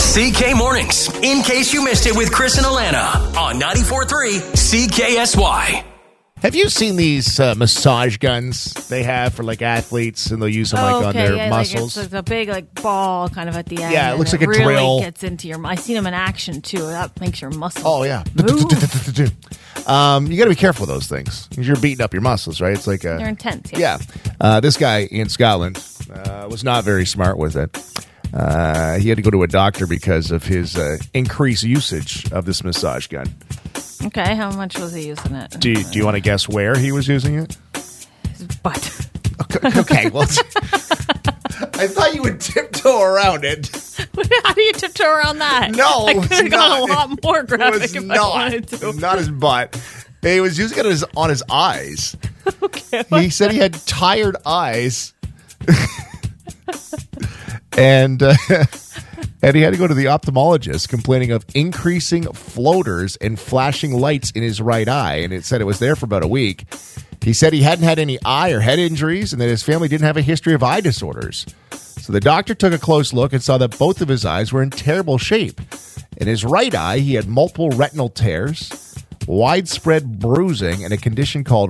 CK Mornings, in case you missed it with Chris and Alana on 94.3 CKSY. Have you seen these massage guns they have for like athletes, and they'll use them on their muscles? Like it's a big ball kind of at the end. Yeah, it looks like a really drill. Gets into your. I've seen them in action too. That makes your muscles. Oh yeah. Move. You got to be careful with those things because you're beating up your muscles, right? It's like They're intense. Yeah. This guy in Scotland was not very smart with it. He had to go to a doctor because of his increased usage of this massage gun. Okay, how much was he using it? Do you want to guess where he was using it? His butt. Okay, well, I thought you would tiptoe around it. How do you tiptoe around that? No, I could have gone a lot more graphic if I wanted to. Not his butt. He was using it on his eyes. Okay, he said he had tired eyes. And he had to go to the ophthalmologist complaining of increasing floaters and flashing lights in his right eye. And it said it was there for about a week. He said he hadn't had any eye or head injuries and that his family didn't have a history of eye disorders. So the doctor took a close look and saw that both of his eyes were in terrible shape. In his right eye, he had multiple retinal tears, widespread bruising, and a condition called